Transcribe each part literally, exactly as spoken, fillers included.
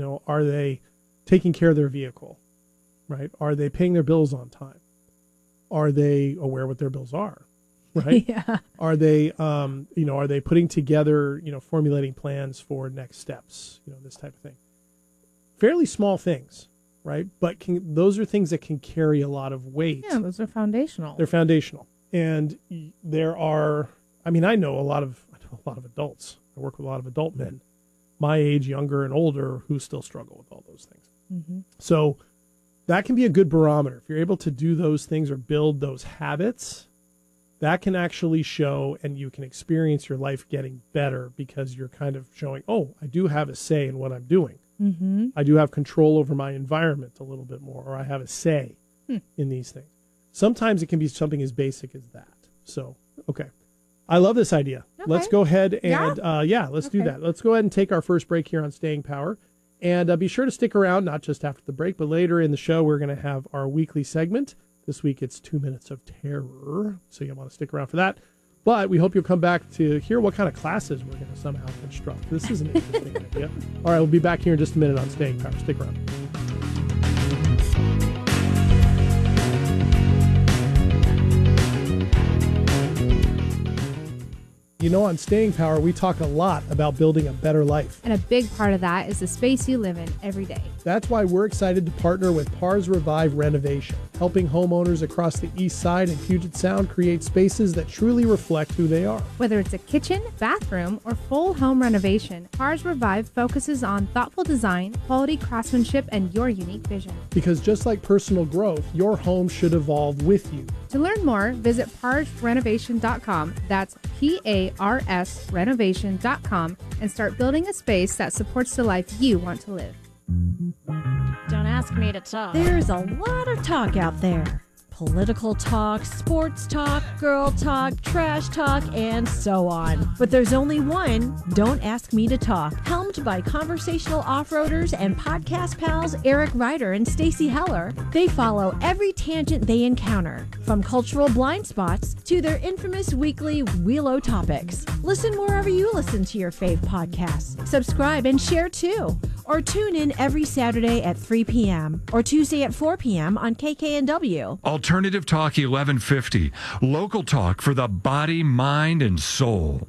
You know, are they taking care of their vehicle, right? Are they paying their bills on time? Are they aware what their bills are, right? Yeah. Are they, um, you know, are they putting together, you know, formulating plans for next steps, you know, this type of thing? Fairly small things, right? But can, those are things that can carry a lot of weight. Yeah, those are foundational. They're foundational. And there are, I mean, I know a lot of, I know a lot of adults. I work with a lot of adult men, my age, younger and older, who still struggle with all those things. Mm-hmm. So that can be a good barometer. If you're able to do those things or build those habits, that can actually show, and you can experience your life getting better because you're kind of showing, oh, I do have a say in what I'm doing. Mm-hmm. I do have control over my environment a little bit more, or I have a say hmm. in these things. Sometimes it can be something as basic as that. So, okay. I love this idea. Okay. Let's go ahead and, Yeah, uh, yeah let's okay. do that. Let's go ahead and take our first break here on Staying Power. And uh, be sure to stick around, not just after the break, but later in the show, we're going to have our weekly segment. This week, it's Two Minutes of Terror. So you'll want to stick around for that. But we hope you'll come back to hear what kind of classes we're going to somehow construct. This is an interesting idea. All right, we'll be back here in just a minute on Staying Power. Stick around. You know, on Staying Power, we talk a lot about building a better life. And a big part of that is the space you live in every day. That's why we're excited to partner with Pars Revive Renovation, helping homeowners across the East Side and Puget Sound create spaces that truly reflect who they are. Whether it's a kitchen, bathroom, or full home renovation, Pars Revive focuses on thoughtful design, quality craftsmanship, and your unique vision. Because just like personal growth, your home should evolve with you. To learn more, visit pars renovation dot com. That's P A R S renovation dot com and start building a space that supports the life you want to live. Don't ask me to talk. There's a lot of talk out there. Political talk, sports talk, girl talk, trash talk, and so on. But there's only one, Don't Ask Me to Talk, helmed by conversational off-roaders and podcast pals Eric Ryder and Stacy Heller. They follow every tangent they encounter, from cultural blind spots to their infamous weekly Wheelo topics. Listen wherever you listen to your fave podcasts. Subscribe and share too. Or tune in every Saturday at three p.m. or Tuesday at four p.m. on K K N W. Alternative Talk eleven fifty. Local talk for the body, mind, and soul.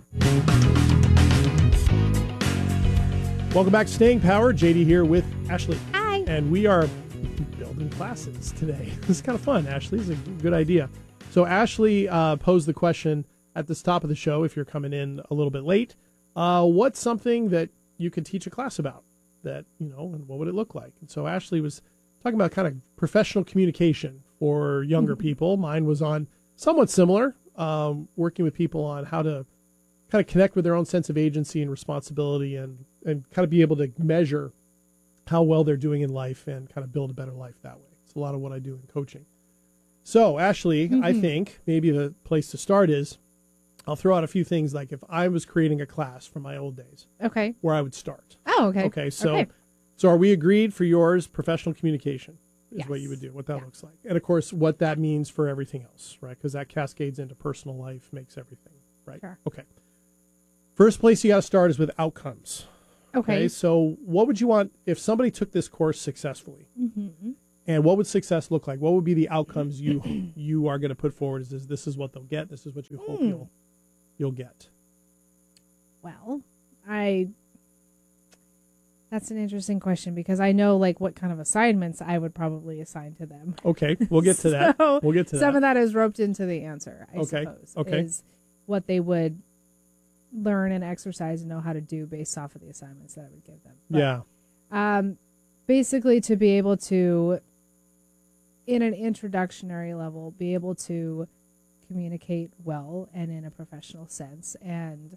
Welcome back to Staying Power. J D here with Ashley. Hi. And we are building classes today. This is kind of fun, Ashley. It's a good idea. So Ashley uh, posed the question at the top of the show, if you're coming in a little bit late, uh, what's something that you could teach a class about? That, you know, and what would it look like? And so Ashley was talking about kind of professional communication for younger people. Mine was on somewhat similar, um, working with people on how to kind of connect with their own sense of agency and responsibility and, and kind of be able to measure how well they're doing in life and kind of build a better life that way. It's a lot of what I do in coaching. So, Ashley, mm-hmm. I think maybe the place to start is I'll throw out a few things like if I was creating a class from my old days. Okay. Where I would start. Oh, okay. Okay, so okay. so are we agreed for yours, professional communication is yes. what you would do, what that yeah. looks like. And, of course, what that means for everything else, right? Because that cascades into personal life, makes everything, right? Sure. Okay. First place you got to start is with outcomes. Okay. okay. So what would you want if somebody took this course successfully? Mm-hmm. And what would success look like? What would be the outcomes you you are going to put forward? Is this, this is what they'll get? This is what you hope mm. you'll you'll get? Well, I... That's an interesting question because I know like what kind of assignments I would probably assign to them. Okay, we'll get to that. so we'll get to some that. of that is roped into the answer, I okay. suppose. Okay. Is what they would learn and exercise and know how to do based off of the assignments that I would give them. But, yeah. Um, basically to be able to, in an introductionary level, be able to communicate well and in a professional sense and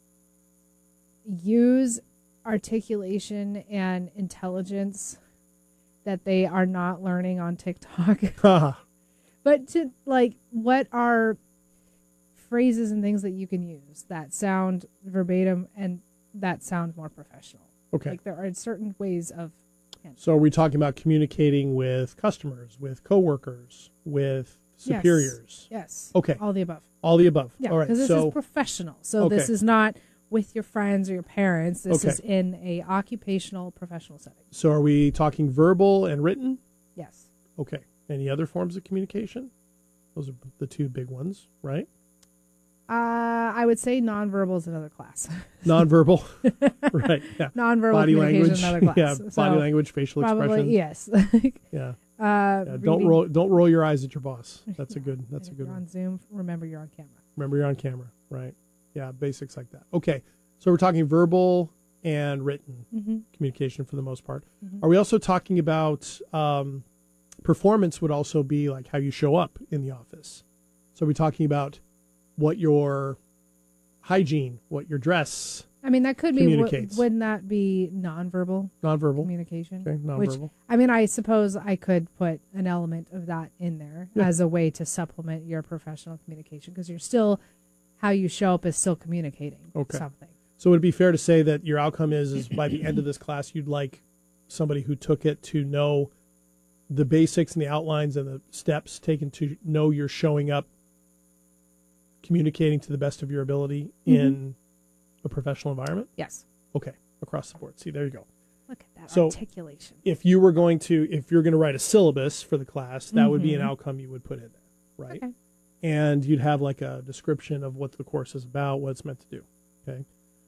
use articulation and intelligence that they are not learning on TikTok. But to like, what are phrases and things that you can use that sound verbatim and that sound more professional? Okay. Like there are certain ways of. So are we talking about communicating with customers, with coworkers, with superiors? Yes. yes. Okay. All the above. All the above. Yeah. All right. Because this so, is professional. So okay. this is not with your friends or your parents. This Okay. is in a occupational professional setting. So are we talking verbal and written? Yes. Okay. Any other forms of communication? Those are the two big ones, right? Uh, I would say nonverbal is another class. Nonverbal, right? Yeah. Nonverbal Body communication language, is another class. yeah. So Body language, facial probably, expression. yes. Yeah. uh, Yeah, don't reading- roll, don't roll your eyes at your boss. That's a good. That's a if good you're one. on Zoom, remember you're on camera. Remember, you're on camera, right? Yeah, basics like that. Okay, so we're talking verbal and written Mm-hmm. communication for the most part. Mhm. Are we also talking about um, performance? Would also be like how you show up in the office. So are we talking about what your hygiene, what your dress, I mean, that could be, w- Communicates. wouldn't that be nonverbal nonverbal? communication? Okay, Which, nonverbal. I mean, I suppose I could put an element of that in there Yeah. as a way to supplement your professional communication because you're still, how you show up is still communicating Okay. something. So would it be fair to say that your outcome is, is by the end of this class, you'd like somebody who took it to know the basics and the outlines and the steps taken to know you're showing up, communicating to the best of your ability in a professional environment? Yes. Okay, across the board. See, there you go. Look at that So- articulation. If you were going to, if you're going to write a syllabus for the class, that would be an Mhm. outcome you would put in there, right? Okay. And you'd have like a description of what the course is about, what it's meant to do. Okay.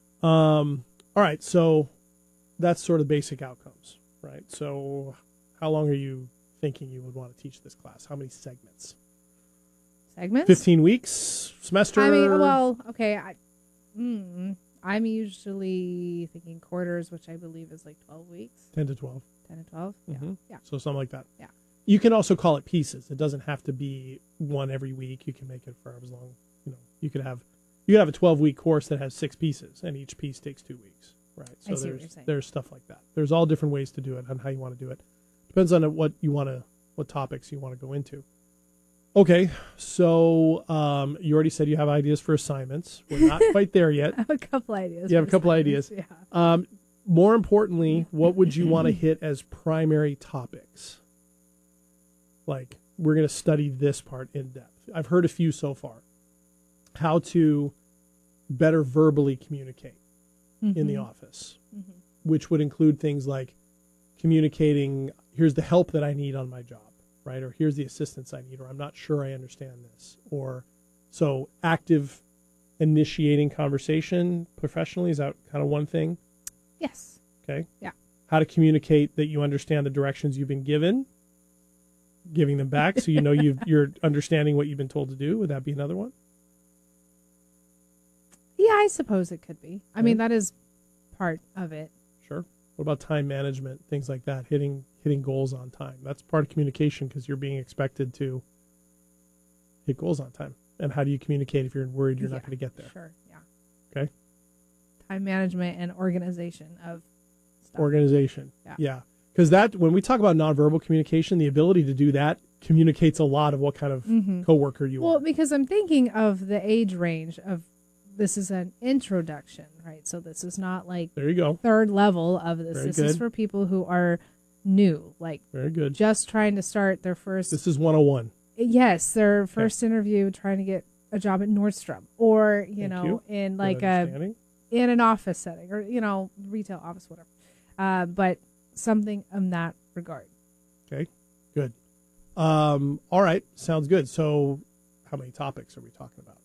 Um, all right. So that's sort of basic outcomes, right? So how long are you thinking you would want to teach this class? How many segments? Segments? fifteen weeks, semester? I mean, well, okay. I, mm, I'm usually thinking quarters, which I believe is like twelve weeks, ten to twelve. ten to twelve. Mhm. Yeah. So something like that. Yeah. You can also call it pieces. It doesn't have to be one every week. You can make it for as long, you know, you could have, you could have a twelve week course that has six pieces and each piece takes two weeks. Right. So I see what there's, you're saying. there's stuff like that. There's all different ways to do it and how you want to do it. Depends on what you want to, what topics you want to go into. Okay. So, um, you already said you have ideas for assignments. We're not quite there yet. I have a couple ideas. You have for a couple assignments, ideas. Yeah. Um, more importantly, what would you want to hit as primary topics? Like, we're going to study this part in depth. I've heard a few so far. How to better verbally communicate in the Mhm. office, Mhm. which would include things like communicating, here's the help that I need on my job, right? Or here's the assistance I need, or I'm not sure I understand this. Or so active initiating conversation professionally, is that kind of one thing? Yes. Okay. Yeah. How to communicate that you understand the directions you've been given, giving them back so you know you've, you're understanding what you've been told to do. Would that be another one? Yeah, I suppose it could be. I Okay. mean, that is part of it. Sure. What about time management, things like that, hitting hitting goals on time? That's part of communication because you're being expected to hit goals on time. And how do you communicate if you're worried you're not Yeah, going to get there? Sure. Yeah. Okay. Time management and organization of stuff. Organization. Yeah. Yeah. Because that, when we talk about nonverbal communication, the ability to do that communicates a lot of what kind of Mhm. coworker you Well, are. because I'm thinking of the age range of this is an introduction, right? So this is not like There you go. third level of this. Very this is good. for people who are new, like Very good. just trying to start their first. This is one oh one. yes, their first interview, trying to get a job at Nordstrom, or you Thank know, you. in Good like a understanding. in an office setting, or you know, retail office, whatever. Uh, but something in that regard. Okay. Good. Um, all right. Sounds good. So how many topics are we talking about?